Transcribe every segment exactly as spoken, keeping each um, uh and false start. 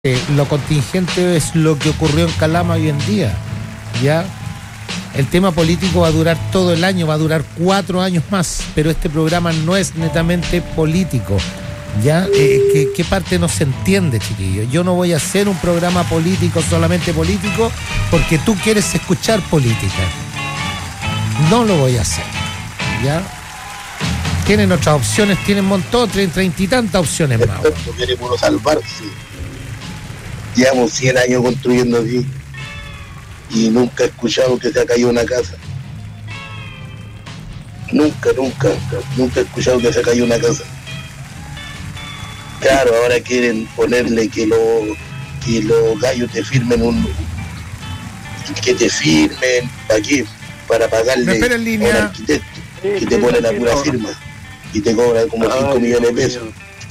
Eh, lo contingente es lo que ocurrió en Calama hoy en día, ¿ya? El tema político va a durar todo el año, va a durar cuatro años más, pero este programa no es netamente político, ¿ya? Eh, ¿qué, ¿Qué parte no se entiende, chiquillo? Yo no voy a hacer un programa político, solamente político, porque tú quieres escuchar política. No lo voy a hacer, ¿ya? Tienen otras opciones, tienen un montón, treinta y tantas opciones más. No queremos salvarse. Llevamos cien años construyendo aquí y nunca he escuchado que se ha caído una casa. Nunca, nunca, nunca he escuchado que se ha caído una casa. Claro, ahora quieren ponerle que, lo, que los gallos te firmen un... que te firmen, ¿para qué? Para pagarle a un arquitecto que te pone la pura firma y te cobra como cinco millones de pesos.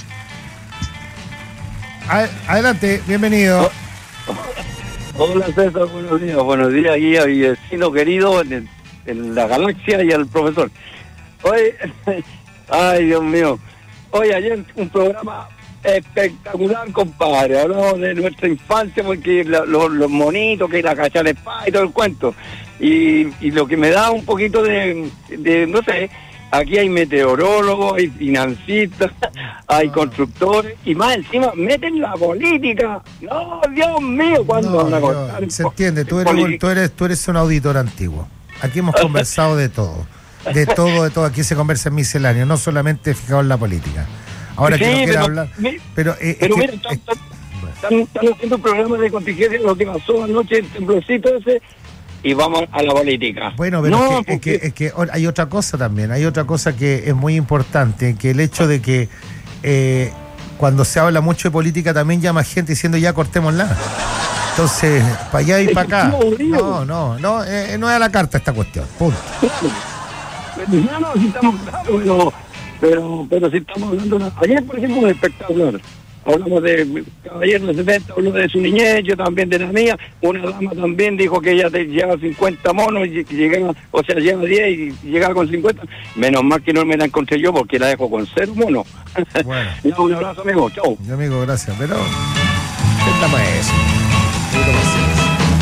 Adelante, bienvenido. Hola César, buenos días, buenos días y a mi vecino querido en, en la galaxia y al profesor. Hoy, ay Dios mío, hoy ayer un programa espectacular, compadre. Hablamos de nuestra infancia porque la, lo, los monitos, que la cacha de espada y todo el cuento. Y, y lo que me da un poquito de, de no sé, aquí hay meteorólogos, hay financistas, hay constructores, y más encima meten la política. No, Dios mío, ¿cuándo no, van a cortar? Se entiende, tú eres, tú, eres, tú eres un auditor antiguo. Aquí hemos conversado de todo. De todo, de todo. Aquí se conversa en misceláneo, no solamente fijado en la política. Ahora sí, que no quiero pero, hablar... Mi, pero eh, pero es mira, que, están, es, están, están haciendo programas de contingencia, lo que pasó anoche, el temblorcito ese, y vamos a la política. Bueno, pero no, es, que, porque... es, que, es que hay otra cosa también, hay otra cosa que es muy importante, que el hecho de que eh, cuando se habla mucho de política también llama gente diciendo ya cortémosla. Entonces, para allá y para acá. No, no, no, eh, no es a la carta esta cuestión, punto. No, no, si estamos claros, pero, pero, pero si estamos hablando... De... Ayer, por ejemplo, un espectacular. Hablamos de Caballero de setenta, habló de su niñez, yo también de la mía. Una dama también dijo que ella te lleva cincuenta monos y llegaba, o sea, lleva diez y llegaba con cincuenta. Menos mal que no me la encontré yo porque la dejo con cero monos. Bueno. Ya, un abrazo, amigo. Chau. Mi amigo, gracias. Pero, ¿qué más eso? ¿Qué más eso?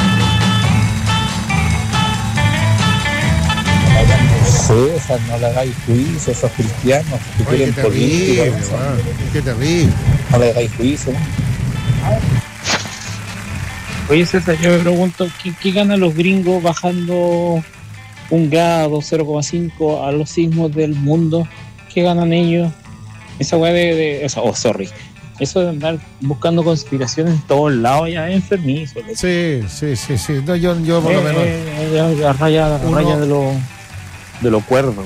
César, no le hagáis juicio a esos cristianos que Oye, quieren qué terrible, política. man, qué terrible. No le hagáis juicio. ¿No? Oye César, yo me pregunto, ¿qué, qué ganan los gringos bajando un grado, cero coma cinco a los sismos del mundo? ¿Qué ganan ellos? Esa weá de, de o sea, oh, sorry. Eso de andar buscando conspiraciones en todos lados ya es enfermizo. ¿No? Sí, sí, sí, sí. No, yo, yo por eh, lo menos. Eh, la, la raya, la uno... raya de lo, de lo cuerdo.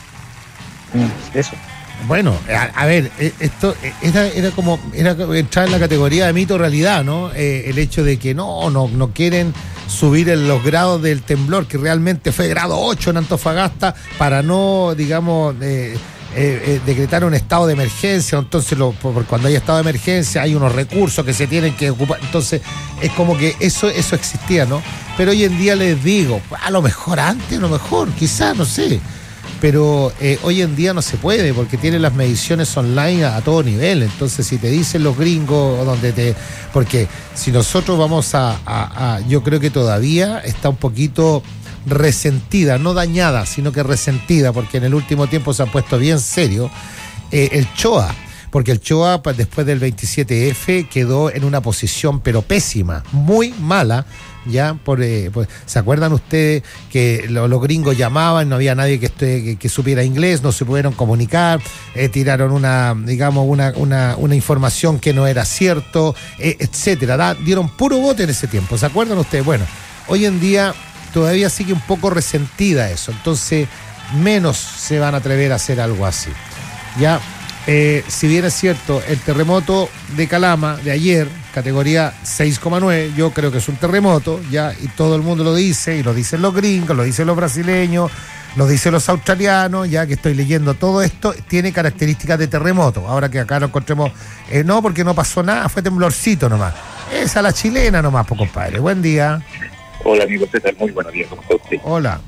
Mm, eso. Bueno, a, a ver, esto era, era como era entrar en la categoría de mito realidad, ¿no? Eh, el hecho de que no, no, no quieren subir en los grados del temblor, que realmente fue grado ocho en Antofagasta, para no, digamos, eh, eh, eh, decretar un estado de emergencia. Entonces, lo, por, cuando hay estado de emergencia, hay unos recursos que se tienen que ocupar. Entonces, es como que eso, eso existía, ¿no? Pero hoy en día les digo, a lo mejor antes, a lo mejor, quizás, no sé. Pero eh, hoy en día no se puede porque tienen las mediciones online a, a todo nivel. Entonces, si te dicen los gringos, donde te... Porque si nosotros vamos a, a, a... Yo creo que todavía está un poquito resentida, no dañada, sino que resentida, porque en el último tiempo se ha puesto bien serio eh, el CHOA. Porque el CHOA, después del veintisiete efe, quedó en una posición, pero pésima, muy mala. Ya, por, eh, por, ¿se acuerdan ustedes que lo, los gringos llamaban, no había nadie que, esté, que, que supiera inglés, no se pudieron comunicar, eh, tiraron una, digamos, una, una, una información que no era cierto, eh, etcétera, da, dieron puro bote en ese tiempo, ¿se acuerdan ustedes? Bueno, hoy en día todavía sigue un poco resentida eso, entonces menos se van a atrever a hacer algo así. Ya, eh, si bien es cierto, el terremoto de Calama de ayer, categoría seis coma nueve, yo creo que es un terremoto, ya, y todo el mundo lo dice, y lo dicen los gringos, lo dicen los brasileños, lo dicen los australianos, ya que estoy leyendo todo esto, tiene características de terremoto. Ahora que acá lo encontremos, eh, no, porque no pasó nada, fue temblorcito nomás. Esa la chilena nomás, pues, compadre. Buen día. Hola, amigo César, muy buenos días, ¿cómo está usted? Hola.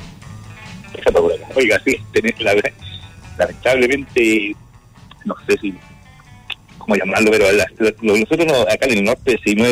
Oiga, sí, tenés la, lamentablemente, no sé si cómo llamarlo, pero la- lo- nosotros no, acá en el norte, si no es